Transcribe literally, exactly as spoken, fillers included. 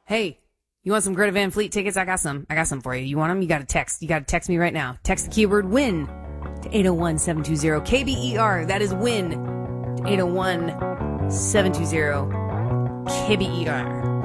Hey, you want some Greta Van Fleet tickets? I got some. I got some for you. You want them? You got to text. You got to text me right now. Text the keyword WIN to eight oh one, seven two zero, K B E R. That is WIN to eight oh one, seven two zero, K B E R.